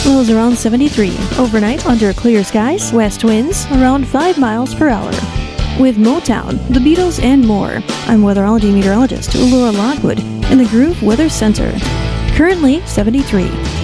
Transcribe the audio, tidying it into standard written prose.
Lows around 73. Overnight, under clear skies, west winds around 5 miles per hour. With Motown, the Beatles, and more, I'm weatherology meteorologist Laura Lockwood in the Groove Weather Center. Currently 73.